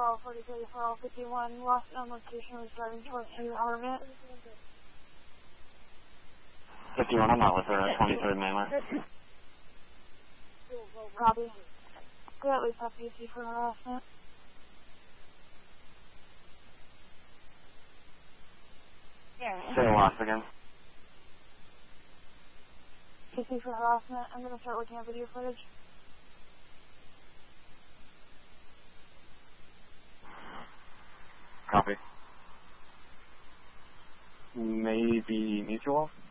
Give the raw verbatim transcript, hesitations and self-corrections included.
Bravo forty-three, four fifty-one, lost known location, was driving towards New Harvard. fifty-one, I'm out with her, twenty-third mainline. Copy. Go at least have P C for harassment. Yeah. Say the last again. P C for harassment. I'm going to start looking at video footage. Copy. Maybe mutual?